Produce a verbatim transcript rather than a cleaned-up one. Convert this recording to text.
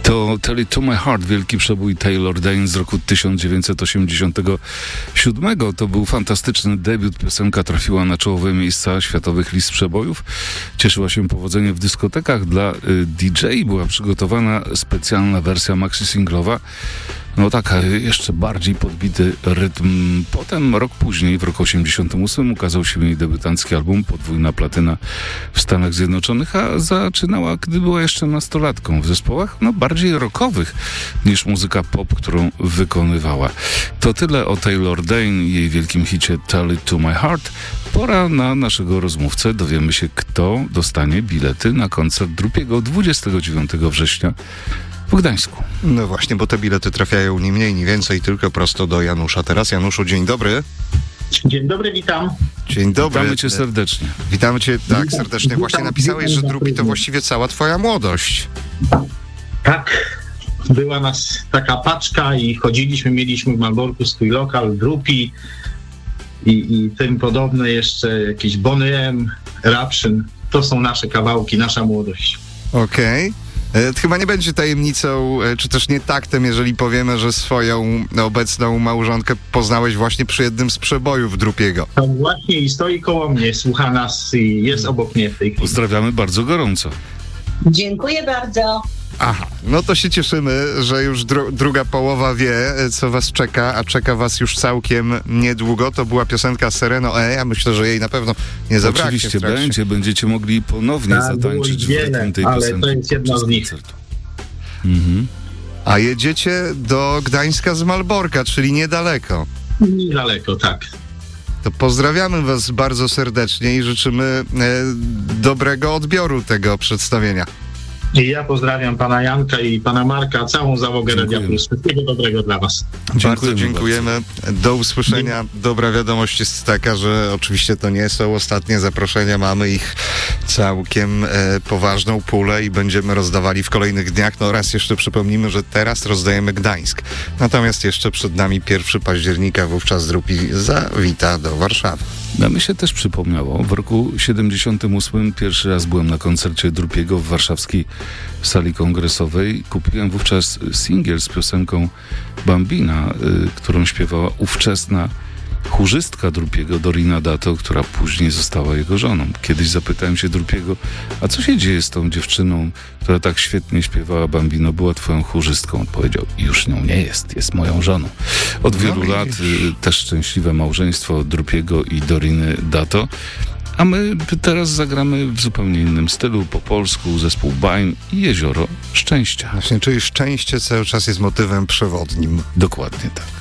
To Tell It To My Heart, wielki przebój Taylor Dayne z roku tysiąc dziewięćset osiemdziesiątego siódmego. To był fantastyczny debiut. Piosenka trafiła na czołowe miejsca światowych list przebojów. Cieszyła się powodzeniem w dyskotekach. Dla y, D J była przygotowana specjalna wersja maxi singlowa. No taka, jeszcze bardziej podbity rytm. Potem, rok później, w roku osiemdziesiątym ósmym ukazał się jej debiutancki album, podwójna platyna w Stanach Zjednoczonych, a zaczynała, gdy była jeszcze nastolatką, w zespołach no, bardziej rockowych niż muzyka pop, którą wykonywała. To tyle o Taylor Dayne i jej wielkim hicie Tell It To My Heart. Pora na naszego rozmówcę. Dowiemy się, kto dostanie bilety na koncert Drupiego dwudziestego dziewiątego września w Gdańsku. No właśnie, bo te bilety trafiają ni mniej, ni więcej, tylko prosto do Janusza. Teraz Januszu, dzień dobry. Dzień dobry, witam. Dzień dobry. Witamy cię serdecznie. Witamy cię tak serdecznie. Właśnie napisałeś, że Drupi to właściwie cała twoja młodość. Tak, była nas taka paczka i chodziliśmy, mieliśmy w Malborku swój lokal, Drupi i, i tym podobne jeszcze jakieś Boney M, Rapszyn. To są nasze kawałki, nasza młodość. Okej. Okay. Chyba nie będzie tajemnicą, czy też nie taktem, jeżeli powiemy, że swoją obecną małżonkę poznałeś właśnie przy jednym z przebojów Drupiego. Tak właśnie i stoi koło mnie, słucha nas i jest obok mnie w tej chwili. Pozdrawiamy bardzo gorąco. Dziękuję bardzo. Aha, no to się cieszymy, że już dru- druga połowa wie, co was czeka, a czeka was już całkiem niedługo. To była piosenka Sereno E, ja myślę, że jej na pewno nie zabraknie. Oczywiście będzie, będziecie mogli ponownie tak, zatańczyć w rytm tej ale piosenki. to jest jedna z nich. Mhm. A jedziecie do Gdańska z Malborka, czyli niedaleko. Niedaleko, tak. To pozdrawiamy was bardzo serdecznie i życzymy e, dobrego odbioru tego przedstawienia. I ja pozdrawiam pana Janka i pana Marka, całą załogę Radia Plus. Wszystkiego dobrego dla was. Bardzo dziękujemy. Bardzo. Do usłyszenia. Dobra wiadomość jest taka, że oczywiście to nie są ostatnie zaproszenia. Mamy ich całkiem e, poważną pulę i będziemy rozdawali w kolejnych dniach. No raz jeszcze przypomnimy, że teraz rozdajemy Gdańsk. Natomiast jeszcze przed nami pierwszego października, wówczas Drupi zawita do Warszawy. A mi się też przypomniało, w roku siedemdziesiątym ósmym pierwszy raz byłem na koncercie Drupiego w warszawskiej sali kongresowej. Kupiłem wówczas singiel z piosenką Bambina, y, którą śpiewała ówczesna chórzystka Drupiego, Dorina Dato, która później została jego żoną. Kiedyś zapytałem się Drupiego, a co się dzieje z tą dziewczyną, która tak świetnie śpiewała Bambino, była twoją chórzystką? Odpowiedział, już nią nie jest, jest moją żoną. Od wielu no, lat y, też szczęśliwe małżeństwo Drupiego i Doriny Dato. A my teraz zagramy w zupełnie innym stylu, po polsku, zespół Bain i Jezioro Szczęścia. Właśnie, czyli szczęście cały czas jest motywem przewodnim. Dokładnie tak.